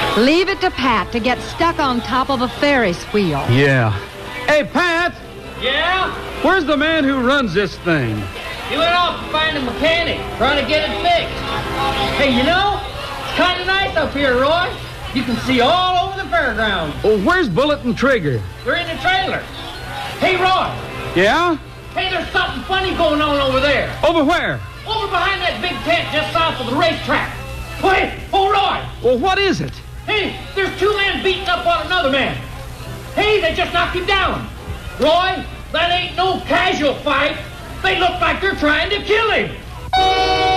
Leave it to Pat to get stuck on top of a Ferris wheel. Yeah. Hey, Pat, Yeah? where's the man who runs this thing? He went off to find a mechanic, trying to get it fixed. Hey, you know, it's kind of nice up here, Roy. You can see all over the fairgrounds. Oh, where's Bullet and Trigger? They're in the trailer. Hey, Roy. Yeah? Hey, there's something funny going on over there. Over where? Over behind that big tent just south of the racetrack. Wait, oh, Roy. Well, what is it? Hey, there's two men beating up on another man. Hey, they just knocked him down. Roy, that ain't no casual fight. They look like they're trying to kill him.